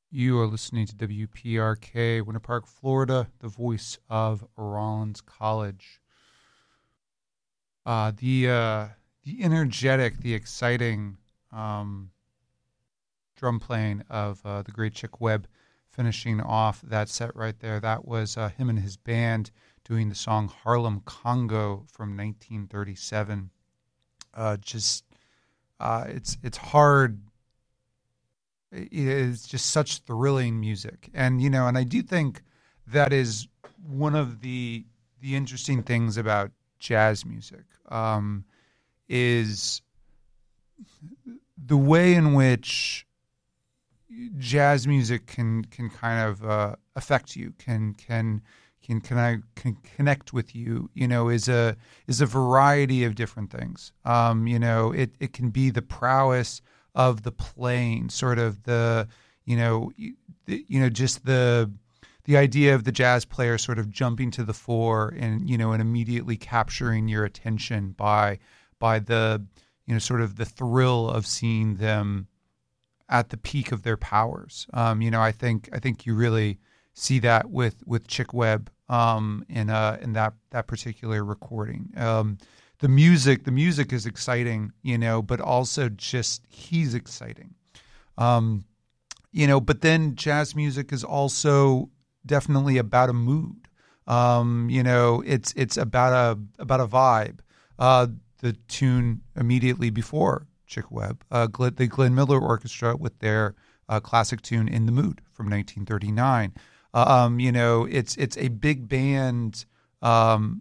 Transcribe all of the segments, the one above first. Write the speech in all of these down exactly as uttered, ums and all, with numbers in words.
You are listening to W P R K, Winter Park, Florida, the voice of Rollins College. Uh, the uh, the energetic, the exciting um, drum playing of uh, the great Chick Webb finishing off that set right there. That was uh, him and his band doing the song Harlem Congo from nineteen thirty-seven. Uh, just uh, it's it's hard. It's just such thrilling music, and you know, and I do think that is one of the the interesting things about jazz music um, is the way in which jazz music can can kind of uh, affect you, can can can can I can connect with you. You know, is a is a variety of different things. Um, you know, it it can be the prowess of the playing, sort of the, you know, the, you know, just the the idea of the jazz player sort of jumping to the fore and, you know, and immediately capturing your attention by by the, you know, sort of the thrill of seeing them at the peak of their powers. Um, you know, I think I think you really see that with with Chick Webb um, in uh in that that particular recording. Um, The music, the music is exciting, you know, but also just he's exciting, um, you know. But then jazz music is also definitely about a mood, um, you know. It's it's about a about a vibe. Uh, the tune immediately before Chick Webb, uh, the Glenn Miller Orchestra with their uh, classic tune "In the Mood" from nineteen thirty-nine. Uh, um, you know, it's it's a big band. Um,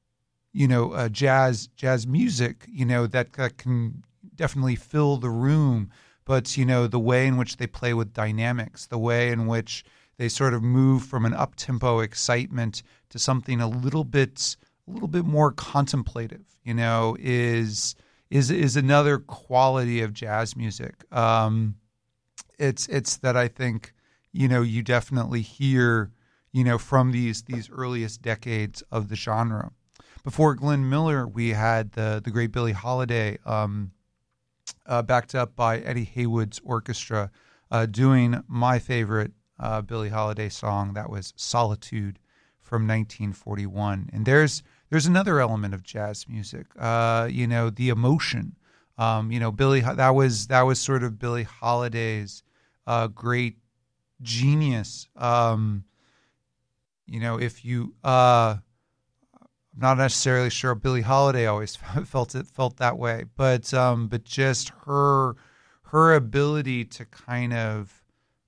you know, uh, jazz jazz music, you know, that, that can definitely fill the room. But, you know, the way in which they play with dynamics, the way in which they sort of move from an up-tempo excitement to something a little bit a little bit more contemplative, you know, is is is another quality of jazz music. Um, it's it's that I think, you know, you definitely hear, you know, from these these earliest decades of the genre. Before Glenn Miller, we had the the great Billie Holiday, um, uh, backed up by Eddie Haywood's orchestra, uh, doing my favorite uh, Billie Holiday song. That was "Solitude" from nineteen forty-one. And there's there's another element of jazz music, uh, you know, the emotion. Um, you know, Billie that was that was sort of Billie Holiday's uh, great genius. Um, you know, if you uh, not necessarily sure Billie Holiday always felt it felt that way, but um, but just her her ability to kind of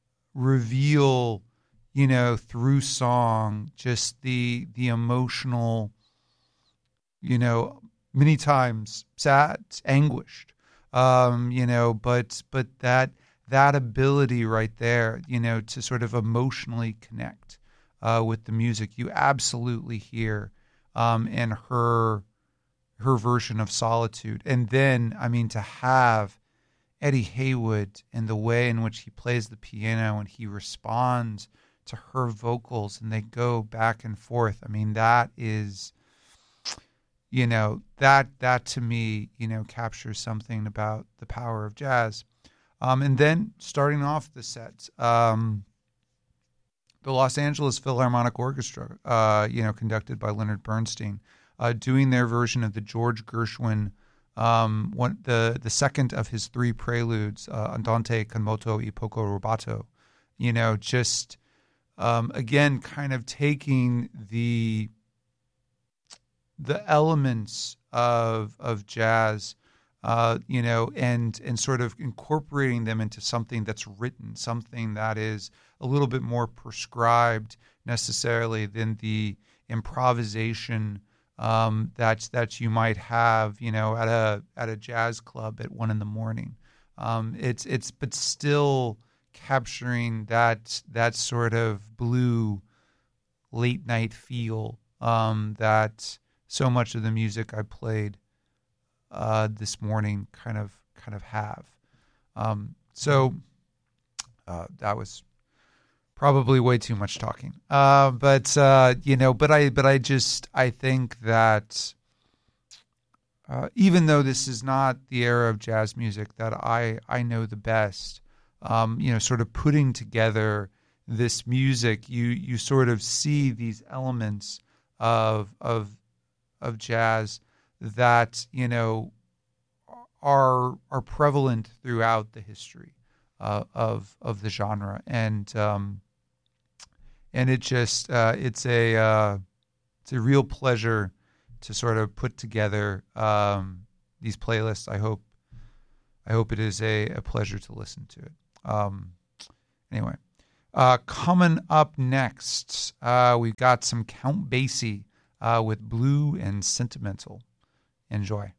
reveal, you know, through song, just the the emotional, you know, many times sad, anguished, um, you know, but but that that ability right there, you know, to sort of emotionally connect uh, with the music, you absolutely hear. Um, and her her version of Solitude. And then, I mean, to have Eddie Haywood and the way in which he plays the piano and he responds to her vocals and they go back and forth. I mean, that is, you know, that that to me, you know, captures something about the power of jazz. Um, and then starting off the set, um, the Los Angeles Philharmonic Orchestra, uh, you know, conducted by Leonard Bernstein, uh, doing their version of the George Gershwin, um, one, the the second of his three preludes, uh, Andante con moto e poco rubato. You know, just um, again, kind of taking the the elements of of jazz, uh, you know, and and sort of incorporating them into something that's written, something that is a little bit more prescribed necessarily than the improvisation um, that that you might have, you know, at a at a jazz club at one in the morning. Um, it's it's but still capturing that that sort of blue late night feel um, that so much of the music I played uh, this morning kind of kind of have. Um, so uh, that was probably way too much talking. Uh, but uh, you know, but I but I just I think that uh, even though this is not the era of jazz music that I I know the best, um, you know, sort of putting together this music, you you sort of see these elements of of of jazz that you know are are prevalent throughout the history uh, of of the genre, and um, and it just uh, it's a uh, it's a real pleasure to sort of put together um, these playlists. I hope I hope it is a, a pleasure to listen to it. Um, anyway, uh, coming up next, uh, we've got some Count Basie uh, with Blue and Sentimental. Enjoy.